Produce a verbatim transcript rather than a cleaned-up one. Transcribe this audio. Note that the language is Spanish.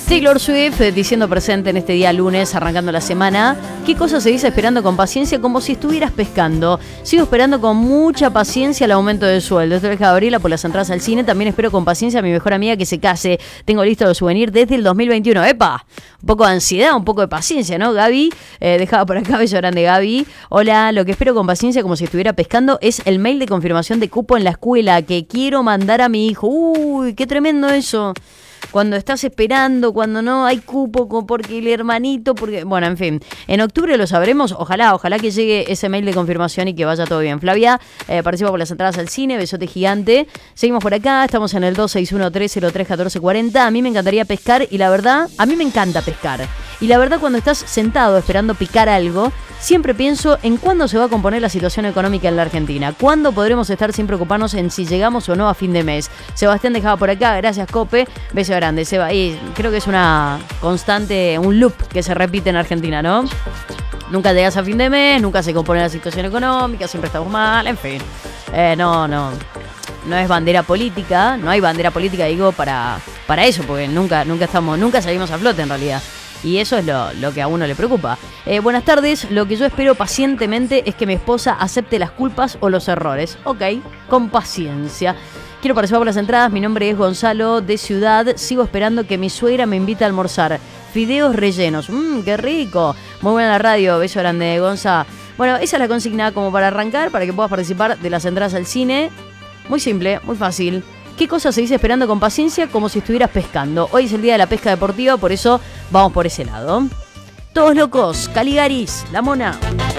Taylor Swift eh, diciendo presente en este día lunes, arrancando la semana. ¿Qué cosa se dice esperando con paciencia? Como si estuvieras pescando. Sigo esperando con mucha paciencia el aumento del sueldo. Esto es Gabriela por las entradas al cine. También espero con paciencia a mi mejor amiga que se case. Tengo listo el souvenir desde el dos mil veintiuno. ¡Epa! Un poco de ansiedad, un poco de paciencia, ¿no, Gaby? Eh, dejaba por acá, beso grande, Gaby. Hola, lo que espero con paciencia como si estuviera pescando es el mail de confirmación de cupo en la escuela que quiero mandar a mi hijo. ¡Uy, qué tremendo eso! Cuando estás esperando, cuando no hay cupo, porque el hermanito, porque... Bueno, en fin, en octubre lo sabremos. Ojalá, ojalá que llegue ese mail de confirmación y que vaya todo bien. Flavia, eh, participa por las entradas al cine, besote gigante. Seguimos por acá, estamos en el dos seis uno tres cero tres uno cuatro cuatro cero. A mí me encantaría pescar y la verdad, a mí me encanta pescar. Y la verdad, cuando estás sentado esperando picar algo, siempre pienso en cuándo se va a componer la situación económica en la Argentina. ¿Cuándo podremos estar sin preocuparnos en si llegamos o no a fin de mes? Sebastián dejaba por acá, gracias Cope, beso grande, Seba. Y creo que es una constante, un loop que se repite en Argentina, ¿no? Nunca llegas a fin de mes, nunca se compone la situación económica, siempre estamos mal, en fin. Eh, no, no, no es bandera política, no hay bandera política, digo, para, para eso, porque nunca, nunca estamos, nunca salimos a flote en realidad. Y eso es lo, lo que a uno le preocupa. Eh, buenas tardes, lo que yo espero pacientemente es que mi esposa acepte las culpas o los errores. Ok, con paciencia. Quiero participar por las entradas, mi nombre es Gonzalo de Ciudad. Sigo esperando que mi suegra me invite a almorzar. Fideos rellenos, mmm, qué rico. Muy buena la radio, beso grande, Gonza. Bueno, esa es la consigna como para arrancar, para que puedas participar de las entradas al cine. Muy simple, muy fácil. ¿Qué cosa se dice esperando con paciencia como si estuvieras pescando? Hoy es el día de la pesca deportiva, por eso vamos por ese lado. Todos locos, Caligaris, La Mona.